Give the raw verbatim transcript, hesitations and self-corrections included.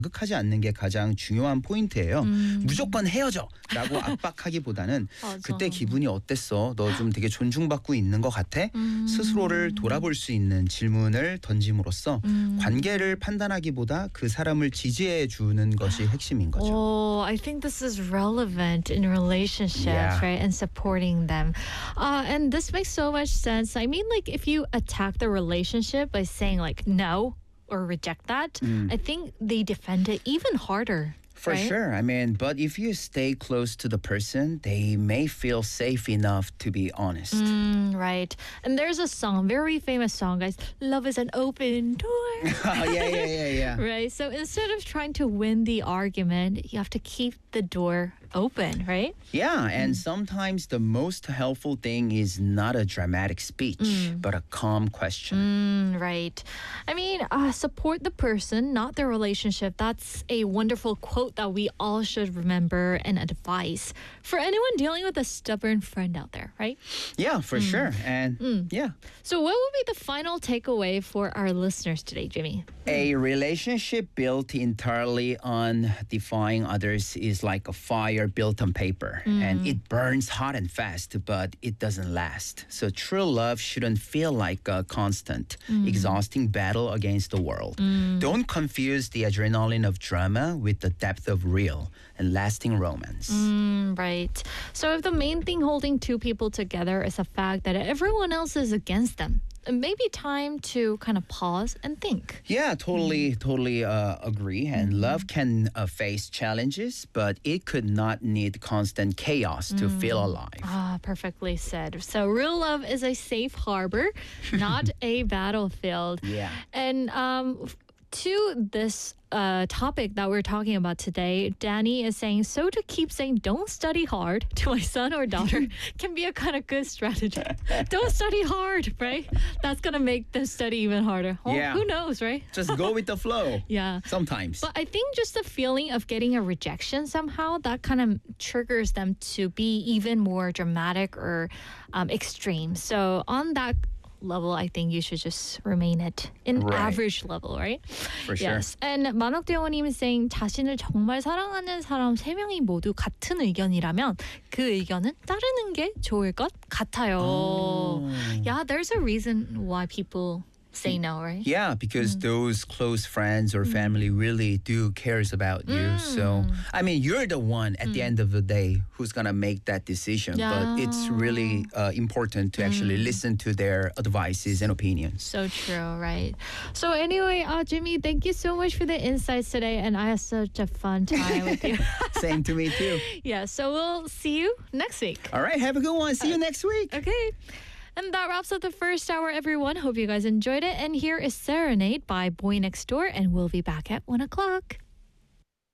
자극하지 않는 게 가장 중요한 포인트예요. 음. 무조건 헤어져 라고 압박하기보다는 맞아. 그때 기분이 어땠어? 너 좀 되게 존중받고 있는 것 같아? 음. 스스로를 돌아볼 수 있는 질문을 던짐으로써 음. 관계를 판단하기보다 그 사람을 지지해 주는 것이 핵심인 거죠. Oh, I think this is relevant in relationships, Yeah. right? And supporting them. Uh, and this makes so much sense. I mean, like, if you attack the relationship by saying, like, no or reject that, I think they defend it even harder. For right? sure. I mean, but if you stay close to the person, they may feel safe enough to be honest. Mm, right. And there's a song, very famous song, guys. Love is an open door. Oh, yeah, yeah, yeah, yeah. Right. So instead of trying to win the argument, you have to keep the door open, right? Yeah, and sometimes the most helpful thing is not a dramatic speech, but a calm question. Mm, right. I mean, uh, support the person, not the relationship. That's a wonderful quote that we all should remember and advise for anyone dealing with a stubborn friend out there, right? Yeah, for sure. And yeah, So what would be the final takeaway for our listeners today, Jimmy? a relationship built entirely on defying others is like a fire built on paper, and it burns hot and fast, but it doesn't last. So true love shouldn't feel like a constant, exhausting battle against the world. Don't confuse the adrenaline of drama with the depth of real and lasting romance. Mm, right. So if the main thing holding two people together is the fact that everyone else is against them, it may be time to kind of pause and think. Yeah, totally, totally uh, agree. And love can uh, face challenges, but it could not need constant chaos to feel alive. Ah, perfectly said. So real love is a safe harbor, not a battlefield. Yeah. And um, f- to this uh, topic that we're talking about today, Danny is saying, so to keep saying don't study hard to my son or daughter can be a kind of good strategy. Don't study hard, right? That's going to make them study even harder. Oh, Yeah. Who knows, right? Just go with the flow. Yeah. Sometimes. But I think just the feeling of getting a rejection somehow, that kind of triggers them to be even more dramatic or um, extreme. So on that level, I think you should just remain at an Right. average level, right? For sure. Yes. And 만옥대원님 is saying 자신을 정말 사랑하는 사람 세 명이 모두 같은 의견이라면 그 의견은 따르는 게 좋을 것 같아요. Oh. Yeah, there's a reason why people say no, right? Yeah, because those close friends or family really do cares about you. So, I mean, you're the one at the end of the day who's going to make that decision. But it's really uh, important to actually listen to their advices and opinions. So true, right? So anyway, uh, Jimmy, thank you so much for the insights today, and I had such a fun time with you. Same to me too. Yeah, so we'll see you next week. All right, have a good one. See you next week. Okay. And that wraps up the first hour, everyone. Hope you guys enjoyed it. And here is Serenade by Boy Next Door, and we'll be back at one o'clock.